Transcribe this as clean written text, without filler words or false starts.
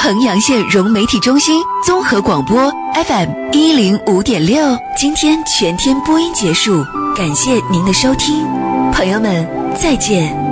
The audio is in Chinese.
衡阳县融媒体中心综合广播 FM105.6。今天全天播音结束，感谢您的收听，朋友们再见。